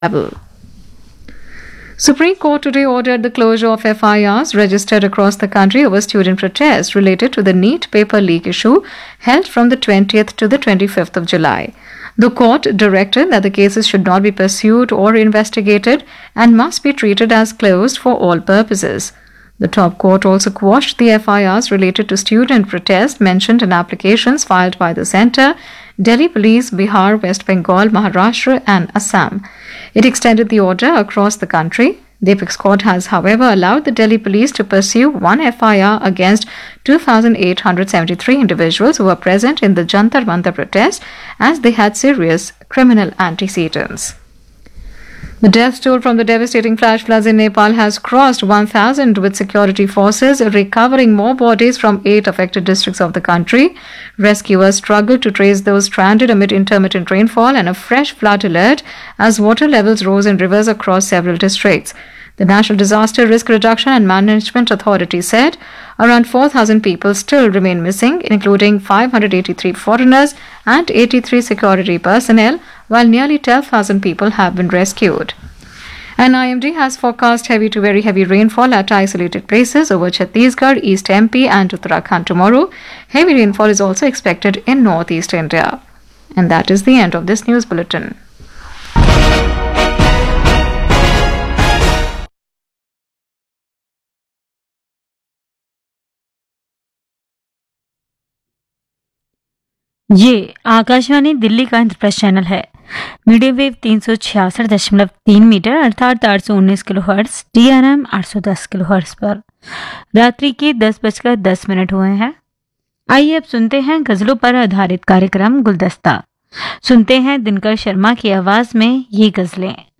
level. Supreme Court today ordered the closure of FIRs registered across the country over student protests related to the NEET paper leak issue held from the 20th to the 25th of July. The court directed that the cases should not be pursued or investigated and must be treated as closed for all purposes. The top court also quashed the FIRs related to student protests mentioned in applications filed by the centre, Delhi Police, Bihar, West Bengal, Maharashtra and Assam. It extended the order across the country. The apex court has, however, allowed the Delhi Police to pursue one FIR against 2,873 individuals who were present in the Jantar Mantar protest as they had serious criminal antecedents. The death toll from the devastating flash floods in Nepal has crossed 1,000, with security forces recovering more bodies from 8 affected districts of the country. Rescuers struggled to trace those stranded amid intermittent rainfall and a fresh flood alert as water levels rose in rivers across several districts. The National Disaster Risk Reduction and Management Authority said around 4,000 people still remain missing, including 583 foreigners and 83 security personnel, while nearly 12,000 people have been rescued. And IMD has forecast heavy to very heavy rainfall at isolated places over Chhattisgarh, East MP and Uttarakhand tomorrow. Heavy rainfall is also expected in northeast India. And that is the end of this news bulletin. ये आकाशवाणी दिल्ली का Indraprastha channel है। Medium wave 366.3 metre अर्थात 819 kilohertz, DRM 810 kilohertz पर रात्रि के 10:10 हुए हैं। आइए अब सुनते हैं गजलों पर आधारित कार्यक्रम गुलदस्ता। सुनते हैं दिनकर शर्मा की आवाज में ये गजलें।